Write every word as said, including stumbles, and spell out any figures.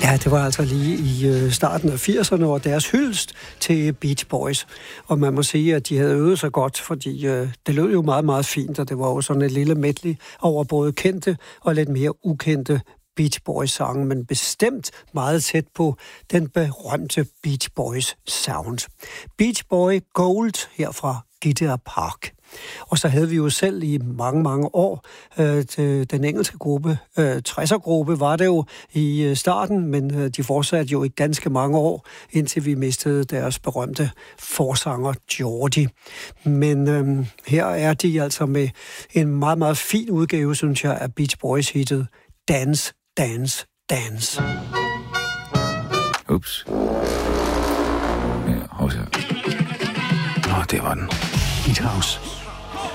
Ja, det var altså lige i starten af firserne, og deres hyldest til Beach Boys. Og man må sige, at de havde øvet sig godt, fordi øh, det lød jo meget, meget fint, og det var jo sådan et lille medley over både kendte og lidt mere ukendte Beach Boys-sange, men bestemt meget tæt på den berømte Beach Boys sound. Beach Boy Gold her fra Gideon Park. Og så havde vi jo selv i mange, mange år øh, den engelske gruppe, øh, tresser-gruppe var det jo i øh, starten, men øh, de fortsatte jo i ganske mange år, indtil vi mistede deres berømte forsanger Geordie. Men øh, her er de altså med en meget, meget fin udgave, synes jeg, af Beach Boys-hittet Dance, Dance, Dance. Ups. Ja, hov så. Nå, det var den. Beat House.